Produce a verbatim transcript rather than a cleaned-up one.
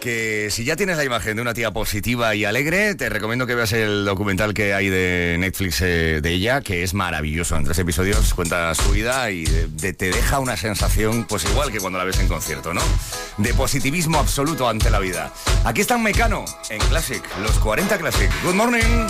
que si ya tienes la imagen de una tía positiva y alegre, te recomiendo que veas el documental que hay de Netflix eh, de ella, que es maravilloso. En tres episodios cuenta su vida y de, de, te deja una sensación, pues igual que cuando la ves en concierto, ¿no? De positivismo absoluto ante la vida. Aquí está Mecano, en Classic, los cuarenta Classic. Good morning.